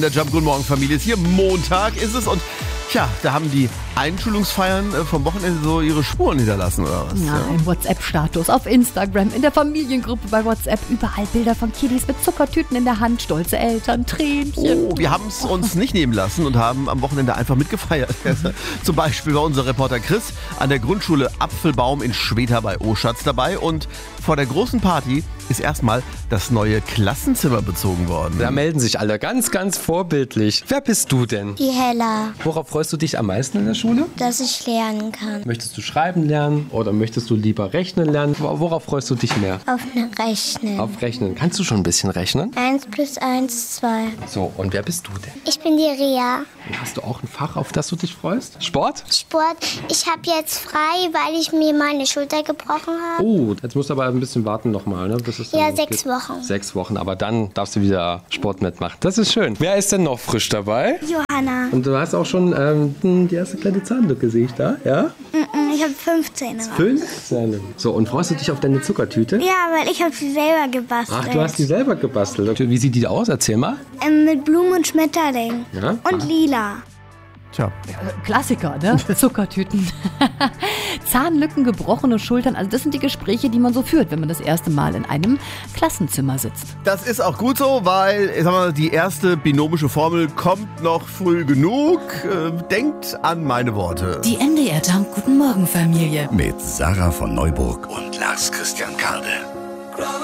Der Jump, guten Morgen Familie, ist hier, Montag ist es und tja, da haben die Einschulungsfeiern vom Wochenende so ihre Spuren hinterlassen, oder was? Ja, im WhatsApp-Status, auf Instagram, in der Familiengruppe bei WhatsApp, überall Bilder von Kiddies mit Zuckertüten in der Hand, stolze Eltern, Tränchen. Oh, wir haben es uns nicht nehmen lassen und haben am Wochenende einfach mitgefeiert. Zum Beispiel war unser Reporter Chris an der Grundschule Apfelbaum in Schweta bei Oschatz dabei und vor der großen Party ist erstmal das neue Klassenzimmer bezogen worden. Da melden sich alle ganz, ganz vorbildlich. Wer bist du denn? Die Hella, Worauf freust du dich am meisten in der Schule? dass ich lernen kann. Möchtest du schreiben lernen oder möchtest du lieber rechnen lernen? Worauf freust du dich mehr? Auf eine Rechnen. Auf Rechnen. Kannst du schon ein bisschen rechnen? 1 + 1 = 2. So, und wer bist du denn? Ich bin die Rea. Und hast du auch ein Fach, auf das du dich freust? Sport? Sport. Ich habe jetzt frei, weil ich mir meine Schulter gebrochen habe. Oh, jetzt musst du aber ein bisschen warten nochmal, ne? Bis es dann Ja, losgeht. 6 Wochen. 6 Wochen, aber dann darfst du wieder Sport mitmachen. Das ist schön. Wer ist denn noch frisch dabei? Johanna. Und du hast auch schon die erste kleine Zahnlücke, sehe ich da, ja? Ich habe 15. 15. So, und freust du dich auf deine Zuckertüte? Ja, weil ich habe sie selber gebastelt. Ach, du hast die selber gebastelt. Wie sieht die aus? Erzähl mal. Mit Blumen und Schmetterling. Ja? Und lila. Tja, Klassiker, ne? Zuckertüten. Zahnlücken, gebrochene Schultern, also das sind die Gespräche, die man so führt, wenn man das erste Mal in einem Klassenzimmer sitzt. das ist auch gut so, weil ich sag mal, die erste binomische Formel kommt noch früh genug. Denkt an meine Worte. Die NDR Jump, guten Morgen Familie. Mit Sarah von Neuburg und Lars Christian Kade.